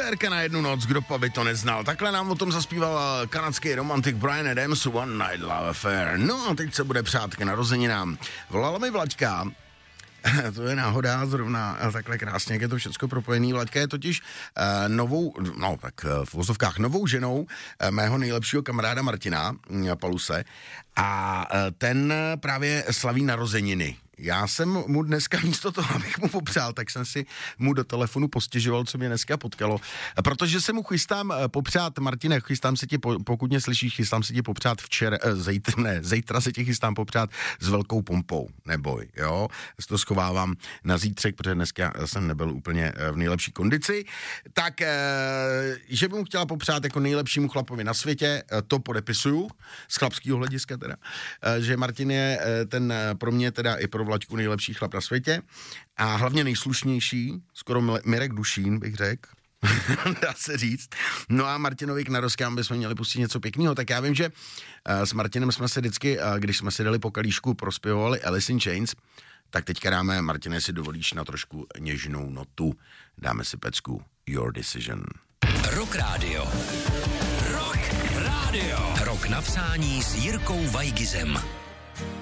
Aférka na jednu noc, kdo by to neznal. Takhle nám o tom zaspíval kanadský romantik Bryan Adams, One Night Love Affair. No a teď se bude přát k narozeninám. Volala mi Vlaďka, to je náhoda, zrovna takhle krásně, jak je to všecko propojený. Vlaďka je totiž v vozovkách novou ženou mého nejlepšího kamaráda Martina Paluse a ten právě slaví narozeniny. Já jsem mu dneska místo toho, abych mu popřál, tak jsem si mu do telefonu postěžoval, co mě dneska potkalo. Protože se mu chystám popřát, Martine, chystám se ti, pokud mě slyšíš, chystám se ti popřát zítra se ti chystám popřát s velkou pompou, neboj, jo. Já to schovávám na zítřek, protože dneska jsem nebyl úplně v nejlepší kondici. Tak, že bych mu chtěla popřát jako nejlepšímu chlapovi na světě, to podepisuju, z chlapského hlediska teda, že Martin je ten pro mě teda i pro Vlaďku nejlepší chlap na světě a hlavně nejslušnější, skoro Mirek Dušín, bych řekl, dá se říct. No a Martinovi k narozkám bychom měli pustit něco pěkného, tak já vím, že s Martinem jsme se vždycky, když jsme si dali po kalíšku, prospěvovali Alice in Chains, tak teďka dáme, Martine, si dovolíš na trošku něžnou notu, dáme si pecku Your Decision. Rock Radio. Rock Radio. Rock na přání s Jirkou Vajgizem.